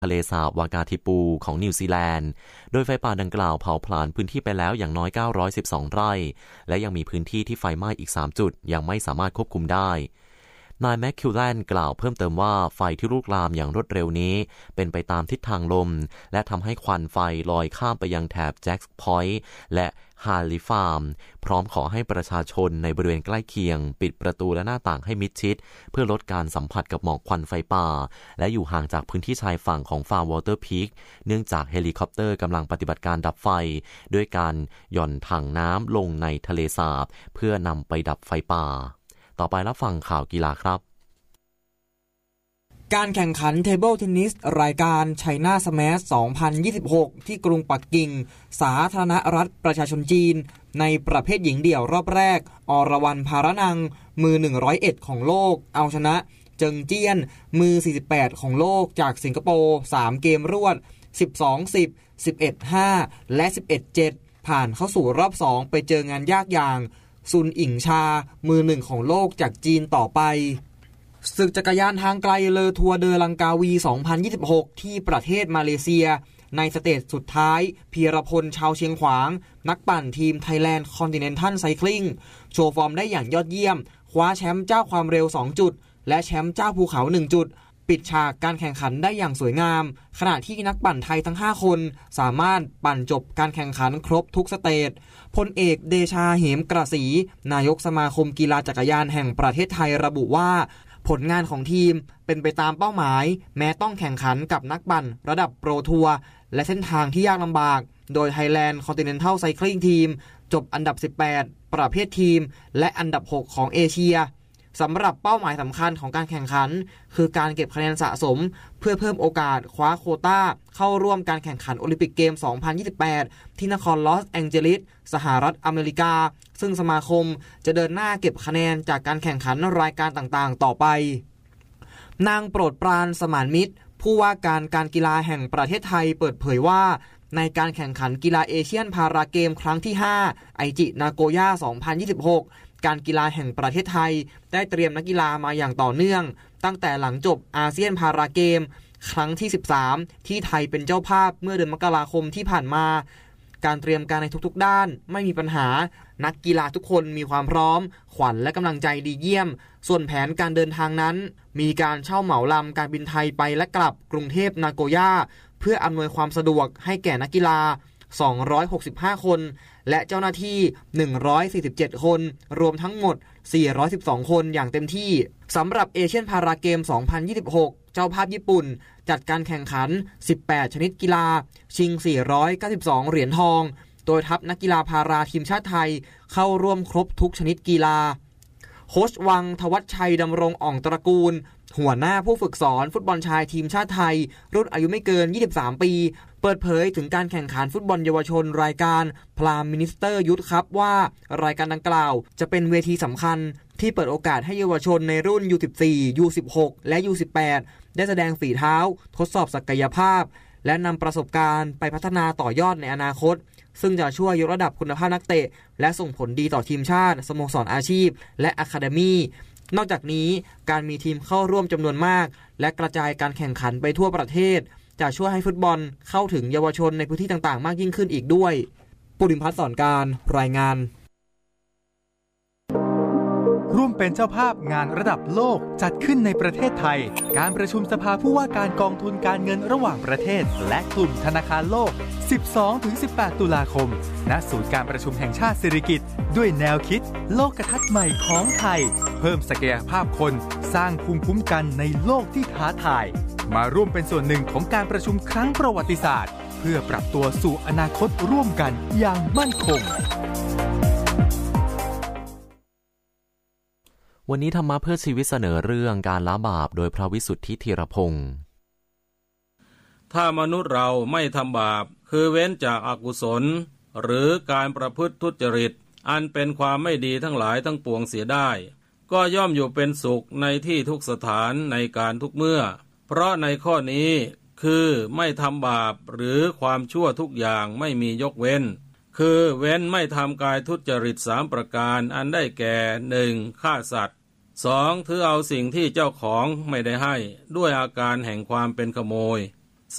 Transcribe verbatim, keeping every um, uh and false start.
ทะเลสาบวากาทิปูของนิวซีแลนด์โดยไฟป่าดังกล่าวเผาผลาญพื้นที่ไปแล้วอย่างน้อยเก้าร้อยสิบสองไร่และยังมีพื้นที่ที่ไฟไหม้อีกสามจุดยังไม่สามารถควบคุมได้นายแมคคิวแลนกล่าวเพิ่มเติมว่าไฟที่ลุกลามอย่างรวดเร็วนี้เป็นไปตามทิศทางลมและทำให้ควันไฟลอยข้ามไปยังแถบแจ็คพอยต์และฮาลิฟาร์มพร้อมขอให้ประชาชนในบริเวณใกล้เคียงปิดประตูและหน้าต่างให้มิดชิดเพื่อลดการสัมผัสกับหมอกควันไฟป่าและอยู่ห่างจากพื้นที่ชายฝั่งของฟาร์วอเตอร์พีคเนื่องจากเฮลิคอปเตอร์กำลังปฏิบัติการดับไฟด้วยการหย่อนถังน้ำลงในทะเลสาบเพื่อนำไปดับไฟป่าต่อไปรับฟังข่าวกีฬาครับการแข่งขันเทเบิลเทนนิสรายการไชน่าสแมชสองพันยี่สิบหกที่กรุงปักกิ่งสาธารณรัฐประชาชนจีนในประเภทหญิงเดี่ยวรอบแรกอรวรรณภารนังมือหนึ่งร้อยเอ็ดของโลกเอาชนะเจิงเจี้ยนมือสี่สิบแปดของโลกจากสิงคโปร์สามเกมรวด สิบสอง สิบ สิบเอ็ด ห้า และ สิบเอ็ด เจ็ด ผ่านเข้าสู่รอบสองไปเจองานยากอย่างซุนอิงชามือหนึ่งของโลกจากจีนต่อไปศึกจักรยานทางไกลเลอทัวร์เดอลังกาวีสองพันยี่สิบหกที่ประเทศมาเลเซียในสเตจสุดท้ายพีรพลชาวเชียงขวางนักปั่นทีม Thailand Continental Cycling โชว์ฟอร์มได้อย่างยอดเยี่ยมคว้าแชมป์เจ้าความเร็วสองจุดและแชมป์เจ้าภูเขาหนึ่งจุดปิดฉากการแข่งขันได้อย่างสวยงามขณะที่นักปั่นไทยทั้งห้าคนสามารถปั่นจบการแข่งขันครบทุกสเตจพลเอกเดชาเหมกระศรีนายกสมาคมกีฬาจักรยานแห่งประเทศไทยระบุว่าผลงานของทีมเป็นไปตามเป้าหมายแม้ต้องแข่งขันกับนักปั่นระดับโปรทัวร์และเส้นทางที่ยากลำบากโดย Thailand Continental Cycling Team จบอันดับสิบแปดประเภททีมและอันดับหกของเอเชียสำหรับเป้าหมายสำคัญของการแข่งขันคือการเก็บคะแนนสะสมเพื่อเพิ่มโอกาสคว้าโควต้าเข้าร่วมการแข่งขันโอลิมปิกเกมสองพันยี่สิบแปดที่นครลอสแองเจลิสสหรัฐอเมริกาซึ่งสมาคมจะเดินหน้าเก็บคะแนนจากการแข่งขันรายการต่างๆต่อไปนางโปรดปรานสมานมิตรผู้ว่าการการกีฬาแห่งประเทศไทยเปิดเผยว่าในการแข่งขันกีฬาเอเชียนพาราเกมครั้งที่ห้าไอจินาโกย่าสองพันยี่สิบหกการกีฬาแห่งประเทศไทยได้เตรียมนักกีฬามาอย่างต่อเนื่องตั้งแต่หลังจบอาเซียนพาราเกมครั้งที่สิบสามที่ไทยเป็นเจ้าภาพเมื่อเดือนมกราคมที่ผ่านมาการเตรียมการในทุกๆด้านไม่มีปัญหานักกีฬาทุกคนมีความพร้อมขวัญและกำลังใจดีเยี่ยมส่วนแผนการเดินทางนั้นมีการเช่าเหมาลำการบินไทยไปและกลับกรุงเทพนาโกย่าเพื่ออำนวยความสะดวกให้แก่นักกีฬาสองร้อยหกสิบห้าคนและเจ้าหน้าที่หนึ่งร้อยสี่สิบเจ็ดคนรวมทั้งหมดสี่ร้อยสิบสองคนอย่างเต็มที่สำหรับเอเชียนพาราเกมสองพันยี่สิบหกเจ้าภาพญี่ปุ่นจัดการแข่งขันสิบแปดชนิดกีฬาชิงสี่ร้อยเก้าสิบสองเหรียญทองโดยทัพนักกีฬาพาราทีมชาติไทยเข้าร่วมครบทุกชนิดกีฬาโค้ชวังทวัชชัยดำรงอ่องตระกูลหัวหน้าผู้ฝึกสอนฟุตบอลชายทีมชาติไทยรุ่นอายุไม่เกินยี่สิบสามปีเปิดเผยถึงการแข่งขันฟุตบอลเยาวชนรายการพรามมินิสเตอร์ยุทธครับว่ารายการดังกล่าวจะเป็นเวทีสำคัญที่เปิดโอกาสให้เยาวชนในรุ่น ยู สิบสี่ ยู สิบหก และ ยู สิบแปด ได้แสดงฝีเท้าทดสอบศักยภาพและนำประสบการณ์ไปพัฒนาต่อยอดในอนาคตซึ่งจะช่วยยกระดับคุณภาพนักเตะและส่งผลดีต่อทีมชาติสโมสรอาชีพและอะคาเดมี่นอกจากนี้การมีทีมเข้าร่วมจำนวนมากและกระจายการแข่งขันไปทั่วประเทศจะช่วยให้ฟุตบอลเข้าถึงเยาวชนในพื้นที่ต่างๆมากยิ่งขึ้นอีกด้วยปุริมพัฒน์สอนการรายงานร่วมเป็นเจ้าภาพงานระดับโลกจัดขึ้นในประเทศไทยการประชุมสภาผู้ว่าการกองทุนการเงินระหว่างประเทศและกลุ่มธนาคารโลก สิบสองถึงสิบแปด ตุลาคมณศูนย์การประชุมแห่งชาติสิริกิติ์ด้วยแนวคิดโลกทัศน์ใหม่ของไทยเพิ่มศักยภาพคนสร้างภูมิคุ้มกันในโลกที่ท้าทายมาร่วมเป็นส่วนหนึ่งของการประชุมครั้งประวัติศาสตร์เพื่อปรับตัวสู่อนาคตร่วมกันอย่างมั่นคงวันนี้ธรรมะเพื่อชีวิตเสนอเรื่องการละบาปโดยพระวิสุทธิธีรพงศ์ถ้ามนุษย์เราไม่ทำบาปคือเว้นจากอกุศลหรือการประพฤติทุจริตอันเป็นความไม่ดีทั้งหลายทั้งปวงเสียได้ก็ย่อมอยู่เป็นสุขในที่ทุกสถานในการทุกเมื่อเพราะในข้อนี้คือไม่ทำบาปหรือความชั่วทุกอย่างไม่มียกเว้นคือเว้นไม่ทำกายทุจริตสามประการอันได้แก่ หนึ่ง ฆ่าสัตว์ สอง ถือเอาสิ่งที่เจ้าของไม่ได้ให้ด้วยอาการแห่งความเป็นขโมย